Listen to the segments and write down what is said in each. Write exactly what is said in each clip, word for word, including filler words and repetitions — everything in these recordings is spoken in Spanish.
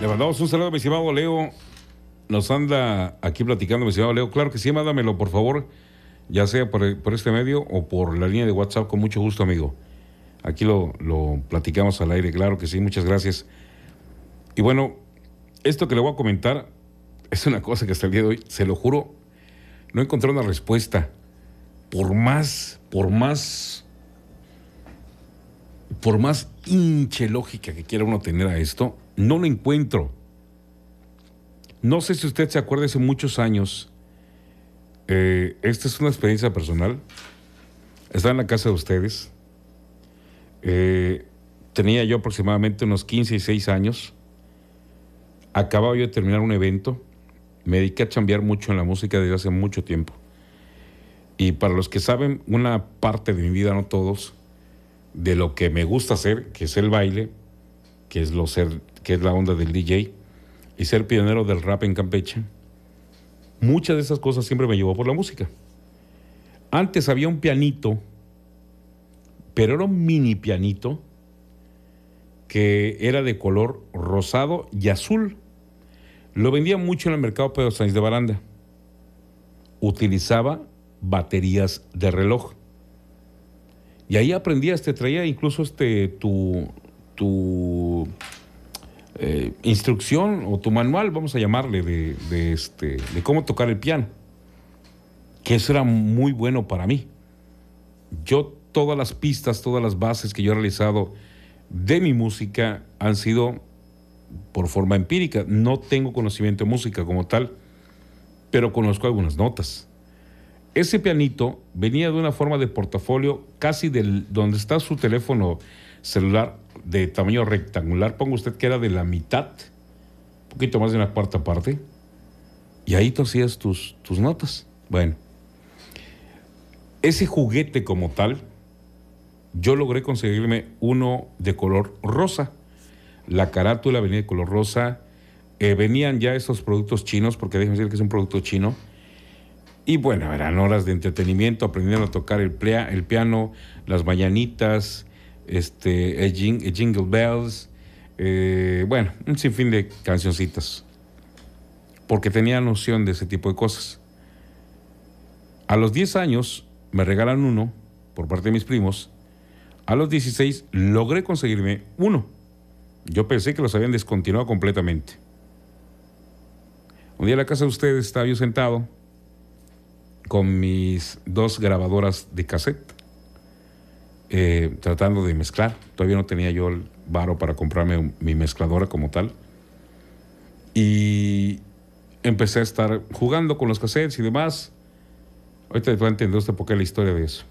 Le mandamos un saludo a mi estimado Leo. Nos anda aquí platicando, mi estimado Leo. Claro que sí, mándamelo, por favor. Ya sea por, por este medio o por la línea de WhatsApp, con mucho gusto, amigo. Aquí lo, lo platicamos al aire, claro que sí, muchas gracias. Y bueno, esto que le voy a comentar es una cosa que hasta el día de hoy, se lo juro, no encontré una respuesta. Por más, por más, por más hinche lógica que quiera uno tener a esto, no lo encuentro. No sé si usted se acuerda, hace muchos años, eh, esta es una experiencia personal. Estaba en la casa de ustedes. Eh, tenía yo aproximadamente unos quince y seis años. Acababa yo de terminar un evento. Me dediqué a chambear mucho en la música desde hace mucho tiempo. Y para los que saben, una parte de mi vida, no todos, de lo que me gusta hacer, que es el baile, que es, lo ser, que es la onda del D J, y ser pionero del rap en Campeche, muchas de esas cosas siempre me llevó por la música. Antes había un pianito, pero era un mini pianito, que era de color rosado y azul. Lo vendía mucho en el mercado Pedro Sainz de Baranda. Utilizaba baterías de reloj. Y ahí aprendías, te traía incluso este tu, tu eh, instrucción o tu manual, vamos a llamarle, de, de, este, de cómo tocar el piano. Que eso era muy bueno para mí. Yo, todas las pistas, todas las bases que yo he realizado de mi música han sido por forma empírica. No tengo conocimiento de música como tal, pero conozco algunas notas. Ese pianito venía de una forma de portafolio casi del donde está su teléfono celular, de tamaño rectangular. Ponga usted que era de la mitad, un poquito más de una cuarta parte, y ahí tú hacías tus, tus notas. Bueno, ese juguete como tal, yo logré conseguirme uno de color rosa. La carátula venía de color rosa. Eh, venían ya esos productos chinos, porque déjenme decir que es un producto chino. Y bueno, eran horas de entretenimiento, aprendiendo a tocar el, plea, el piano, las mañanitas, este, el jing, el Jingle Bells, eh, bueno, un sinfín de cancioncitas. Porque tenía noción de ese tipo de cosas. A los diez años me regalan uno por parte de mis primos. A los dieciséis logré conseguirme uno. Yo pensé que los habían descontinuado completamente. Un día en la casa de ustedes estaba yo sentado con mis dos grabadoras de cassette, eh, tratando de mezclar. Todavía no tenía yo el varo para comprarme un, mi mezcladora como tal. Y empecé a estar jugando con los cassettes y demás. Ahorita va a entender usted por qué la historia de eso.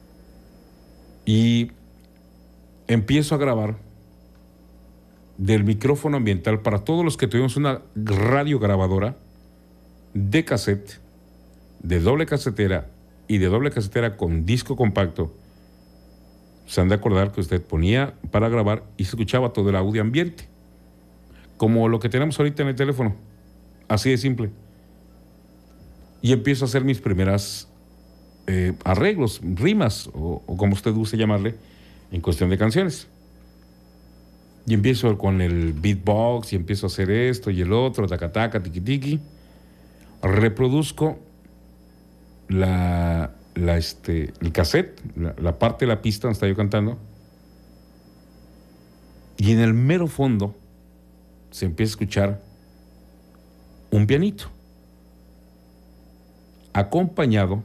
Y empiezo a grabar del micrófono ambiental para todos los que tuvimos una radio grabadora de cassette, de doble casetera y de doble casetera con disco compacto. Se han de acordar que usted ponía para grabar y se escuchaba todo el audio ambiente, como lo que tenemos ahorita en el teléfono, así de simple. Y empiezo a hacer mis primeras eh, arreglos, rimas, o, o como usted guste llamarle, en cuestión de canciones. Y empiezo con el beatbox y empiezo a hacer esto y el otro, tacataca, tiki tiki. Reproduzco la, la, este, el cassette, la, la parte de la pista donde estaba yo cantando. Y en el mero fondo se empieza a escuchar un pianito, acompañado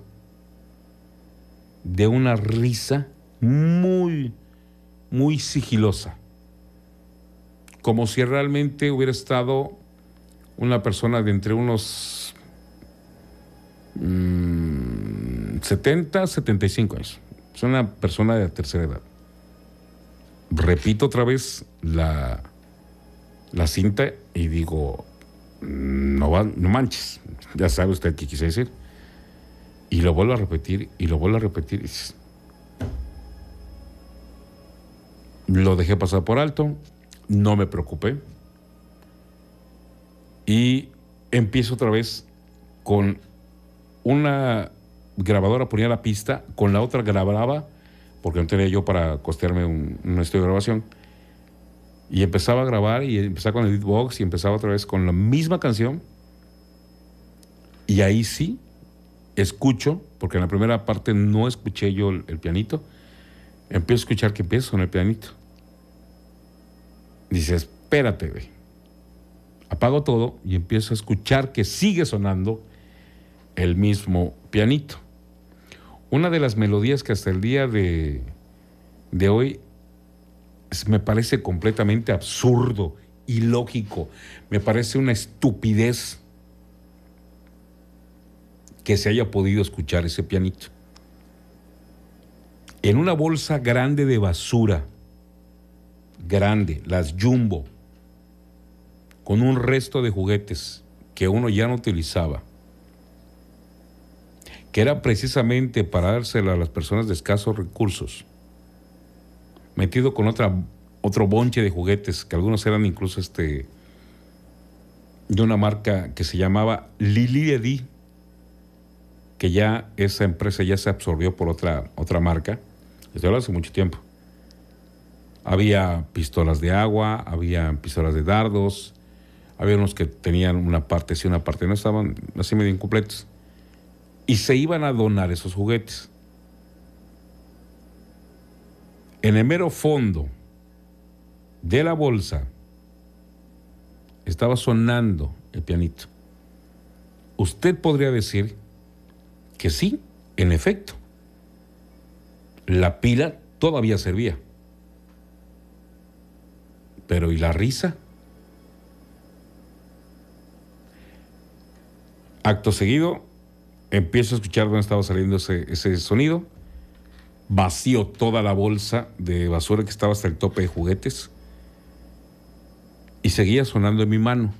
de una risa muy, muy sigilosa, como si realmente hubiera estado una persona de entre unos mmm, setenta, setenta y cinco años. Es una persona de la tercera edad. Repito otra vez la, la cinta y digo, no, va, no manches, ya sabe usted qué quise decir. Y lo vuelvo a repetir y lo vuelvo a repetir. Lo dejé pasar por alto, no me preocupé. Y empiezo otra vez con una grabadora, ponía la pista, con la otra grababa, porque no tenía yo para costearme un, un estudio de grabación. Y empezaba a grabar y empezaba con el beatbox y empezaba otra vez con la misma canción. Y ahí sí escucho, porque en la primera parte no escuché yo el, el pianito, empiezo a escuchar que empieza con el pianito. Dice, espérate, güey. Apago todo y empiezo a escuchar que sigue sonando el mismo pianito. Una de las melodías que hasta el día de, de hoy me parece completamente absurdo, ilógico, me parece una estupidez que se haya podido escuchar ese pianito. En una bolsa grande de basura, grande, las Jumbo, con un resto de juguetes que uno ya no utilizaba, que era precisamente para dársela a las personas de escasos recursos, metido con otra, otro bonche de juguetes, que algunos eran incluso este, de una marca que se llamaba Lili Edi, que ya esa empresa ya se absorbió por otra, otra marca, estoy hablando hace mucho tiempo. Había pistolas de agua, había pistolas de dardos, había unos que tenían una parte sí, una parte no, estaban así medio incompletos. Y se iban a donar esos juguetes. En el mero fondo de la bolsa estaba sonando el pianito. Usted podría decir que sí, en efecto, la pila todavía servía. Pero ¿y la risa? Acto seguido, empiezo a escuchar dónde estaba saliendo ese, ese sonido. Vacío toda la bolsa de basura que estaba hasta el tope de juguetes. Y seguía sonando en mi mano.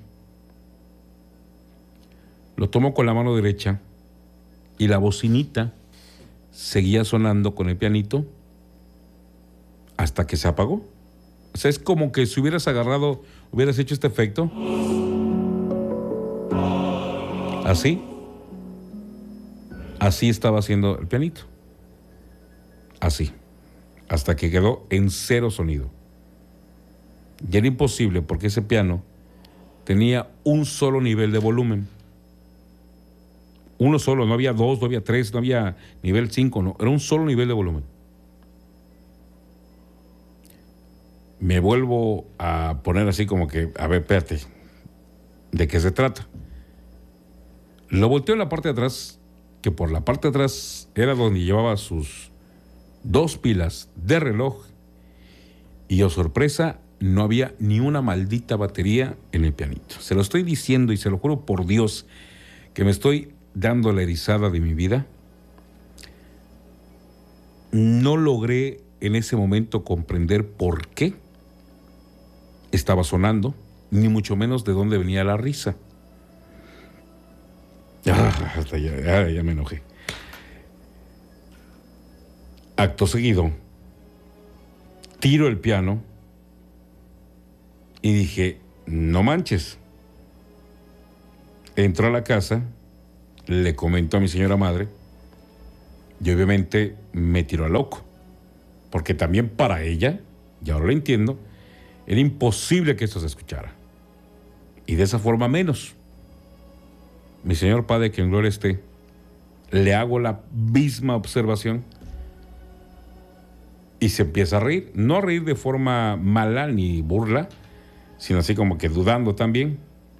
Lo tomo con la mano derecha y la bocinita seguía sonando con el pianito hasta que se apagó. O sea, es como que si hubieras agarrado, hubieras hecho este efecto. Así. Así estaba haciendo el pianito. Así. Hasta que quedó en cero sonido. Y era imposible porque ese piano tenía un solo nivel de volumen. Uno solo, no había dos, no había tres, no había nivel cinco, no. Era un solo nivel de volumen. Me vuelvo a poner así como que, a ver, espérate, ¿de qué se trata? Lo volteo en la parte de atrás, que por la parte de atrás era donde llevaba sus dos pilas de reloj, y oh sorpresa, no había ni una maldita batería en el pianito. Se lo estoy diciendo y se lo juro por Dios que me estoy dando la erizada de mi vida. No logré en ese momento comprender por qué estaba sonando, ni mucho menos de dónde venía la risa. Ah, hasta ya, ya, ya me enojé. Acto seguido, tiro el piano y dije, no manches. Entró a la casa, le comentó a mi señora madre y obviamente me tiró a loco, porque también para ella, y ahora lo entiendo, era imposible que esto se escuchara. Y de esa forma menos. Mi señor padre, que en gloria esté, le hago la misma observación y se empieza a reír. No a reír de forma mala ni burla, sino así como que dudando también.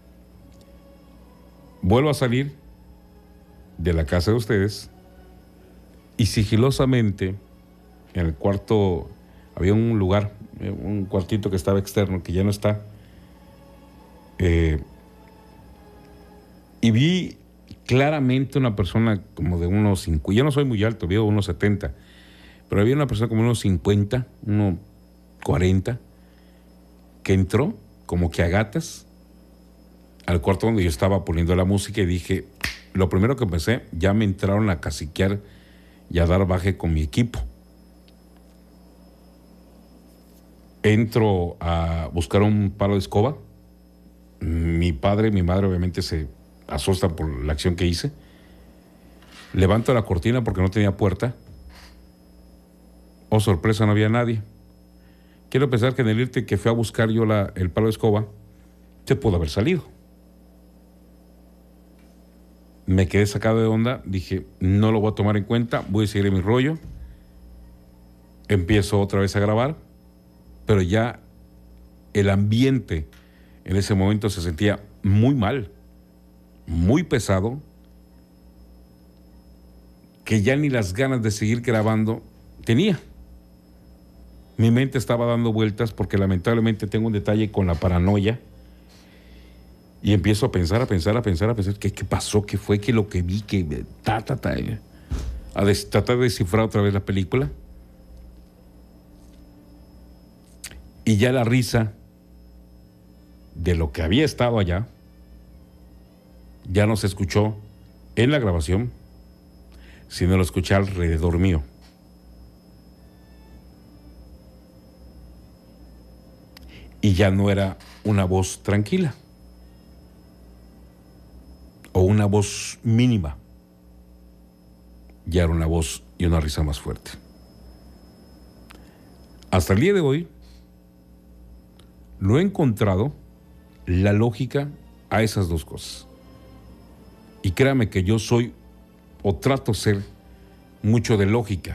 Vuelvo a salir de la casa de ustedes y sigilosamente en el cuarto había un lugar, un cuartito que estaba externo, que ya no está. Eh, y vi claramente una persona como de unos cinco, yo no soy muy alto, veo unos setenta, pero había una persona como unos cincuenta, unos cuarenta, que entró como que a gatas al cuarto donde yo estaba poniendo la música y dije, lo primero que pensé, ya me entraron a caciquear y a dar baje con mi equipo. Entro a buscar un palo de escoba. Mi padre y mi madre obviamente se asustan por la acción que hice. Levanto la cortina porque no tenía puerta. Oh, sorpresa, no había nadie. quiero pensar que en el irte que fui a buscar yo la, el palo de escoba, se pudo haber salido. Me quedé sacado de onda, dije, no lo voy a tomar en cuenta, voy a seguir en mi rollo. Empiezo otra vez a grabar, pero ya el ambiente en ese momento se sentía muy mal, muy pesado, que ya ni las ganas de seguir grabando tenía. Mi mente estaba dando vueltas porque lamentablemente tengo un detalle con la paranoia y empiezo a pensar, a pensar, a pensar, a pensar, ¿qué, qué pasó? ¿Qué fue? ¿Qué lo que vi? ¿Qué ta, ta, ta? A des, tratar de descifrar otra vez la película. Y ya la risa de lo que había estado allá ya no se escuchó en la grabación, sino lo escuché alrededor mío. Y ya no era una voz tranquila o una voz mínima, ya era una voz y una risa más fuerte. Hasta el día de hoy no he encontrado la lógica a esas dos cosas. Y créame que yo soy o trato de ser mucho de lógica.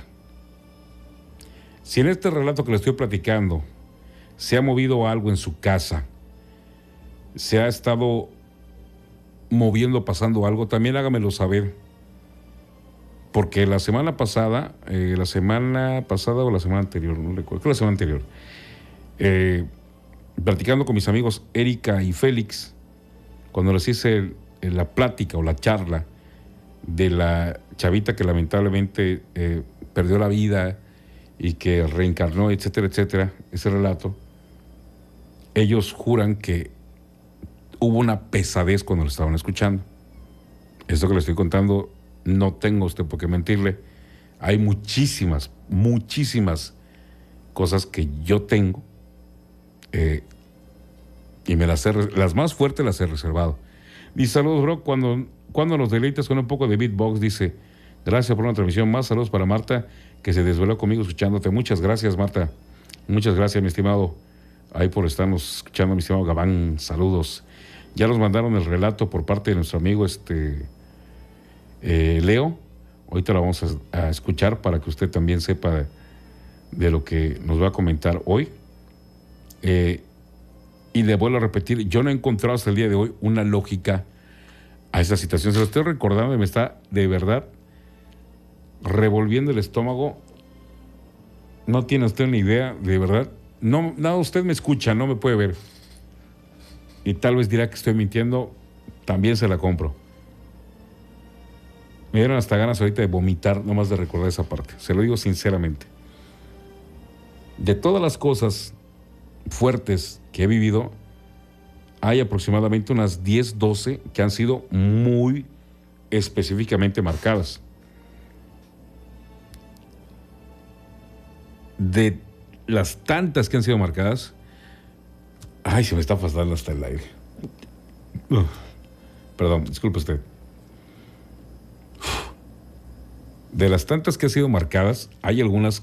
Si en este relato que le estoy platicando se ha movido algo en su casa, se ha estado moviendo, pasando algo, también hágamelo saber. Porque la semana pasada, eh, la semana pasada o la semana anterior, no recuerdo, creo que la semana anterior, eh, platicando con mis amigos Erika y Félix, cuando les hice el, el, la plática o la charla de la chavita que lamentablemente eh, perdió la vida y que reencarnó, etcétera, etcétera, ese relato, ellos juran que hubo una pesadez cuando lo estaban escuchando. Esto que le estoy contando, no tengo usted por qué mentirle. Hay muchísimas, muchísimas cosas que yo tengo eh, y me las he, las más fuertes las he reservado. Dice, saludos, bro, cuando, cuando nos deleitas con un poco de beatbox, dice, gracias por una transmisión más, saludos para Marta, que se desveló conmigo escuchándote. Muchas gracias, Marta, muchas gracias, mi estimado, ahí por estarnos escuchando, mi estimado Gabán, saludos. Ya nos mandaron el relato por parte de nuestro amigo este eh, Leo, ahorita lo vamos a, a escuchar para que usted también sepa de, de lo que nos va a comentar hoy. Eh, y le vuelvo a repetir, yo no he encontrado hasta el día de hoy una lógica a esa situación. Se lo estoy recordando y me está de verdad revolviendo el estómago. No tiene usted ni idea, de verdad. No, no, usted me escucha, no me puede ver. Y tal vez dirá que estoy mintiendo, también se la compro. Me dieron hasta ganas ahorita de vomitar, nomás de recordar esa parte. Se lo digo sinceramente. De todas las cosas fuertes que he vivido, hay aproximadamente unas diez, doce que han sido muy específicamente marcadas. De las tantas que han sido marcadas, ay, se me está pasando hasta el aire. Uf, perdón, disculpe usted. De las tantas que han sido marcadas, hay algunas